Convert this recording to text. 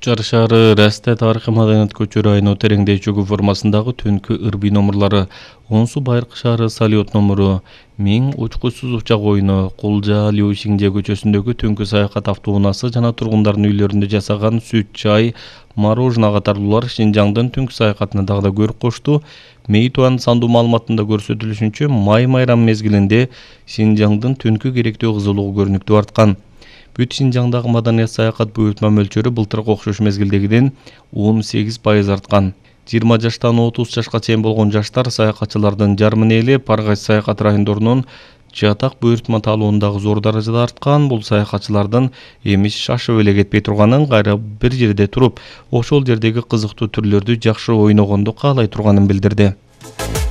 Чар шаары Расте тарыхы маданият көчөрү айыны тереңдечүүгү формасындагы түнкү ырбий номурлары, Онсу Байыркы шаары Салиот номуру, Миң учкучсуз учак оюну, Кулжа Лиушиңже көчөсүндөгү түнкү саякат автоунаасы жана тургундардын үйлөрүндө жасаган сүт, чай, мороженое катарлуулар Шинжаңдын түнкү саякатына дагы да көрк кошту. Мейтуан сандуу маалыматында көрсөтүлүшүнчө, май майрам мезгилинде Шинжаңдын түнкү керектөө кызылыгы көрүнүктүү арткан. Бүт Шинжаңдагы маданият саякат буйрутма мөлчөрү былтыркы окшош мезгилдегиден 18% арткан. 20 жаштан 30 жашка чейин болгон жаштар саякатчылардын жарымын ээлеп, ар кайсы саякат райондорунун чатак буйрутма таалоондагы зор даражада арткан. Бул саякатчылардын эмис шашып эле кетпей турганын, кайра бир жерде туруп, ошол жердеги кызыктуу түрлөрдү жакшы ойногонду каалай турганын билдирди.